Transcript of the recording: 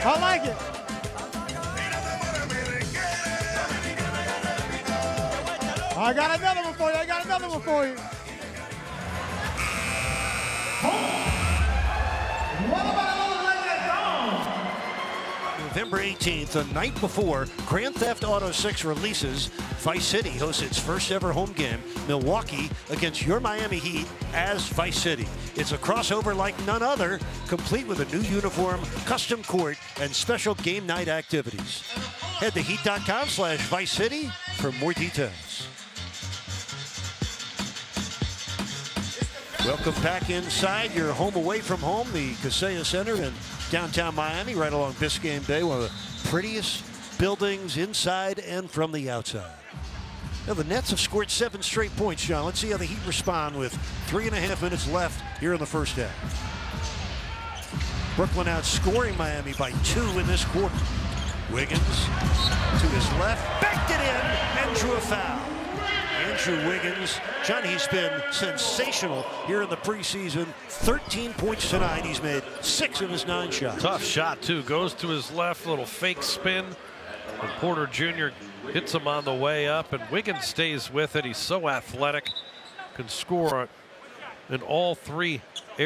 I like it. I got another one for you. I got another one for you. November 18th, the night before Grand Theft Auto 6 releases, Vice City hosts its first ever home game, Milwaukee against your Miami Heat as Vice City. It's a crossover like none other, complete with a new uniform, custom court, and special game night activities. Head to heat.com/Vice City for more details. Welcome back inside your home away from home, the Kaseya Center in downtown Miami, right along Biscayne Bay, one of the prettiest buildings inside and from the outside. Now, the Nets have scored 7 straight points, John. Let's see how the Heat respond with 3.5 minutes left here in the first half. Brooklyn outscoring Miami by 2 in this quarter. Wiggins to his left, backed it in, and drew a foul. Andrew Wiggins, John, he's been sensational here in the preseason. 13 points tonight. He's made 6 of his 9 shots. Tough shot, too. Goes to his left, little fake spin. And Porter Jr. hits him on the way up, and Wiggins stays with it. He's so athletic, can score in all 3